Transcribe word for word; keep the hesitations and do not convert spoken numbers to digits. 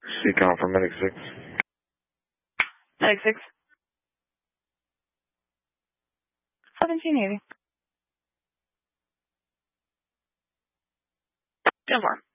C-Com for Medic six. Medic six. seventeen eighty. ten four.